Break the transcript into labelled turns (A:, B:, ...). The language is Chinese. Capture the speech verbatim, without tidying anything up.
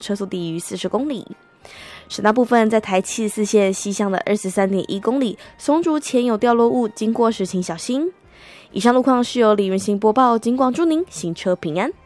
A: 车速低于四十公里。省道部分，在台七十四线西向的 二十三点一公里，松竹前有掉落物，经过时请小心。以上路况是由李元行播报，警广祝您行车平安。